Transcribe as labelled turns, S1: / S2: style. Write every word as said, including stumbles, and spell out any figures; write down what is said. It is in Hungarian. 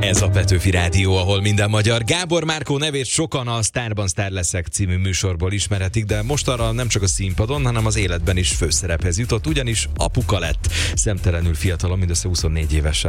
S1: Ez a Petőfi Rádió, ahol minden magyar. Gábor Márkó nevét sokan a Sztárban Sztár leszek című műsorból ismerhetik, de mostanra nem csak a színpadon, hanem az életben is főszerephez jutott, ugyanis apuka lett. Szemtelenül fiatalon, mindössze huszonnégy évesen.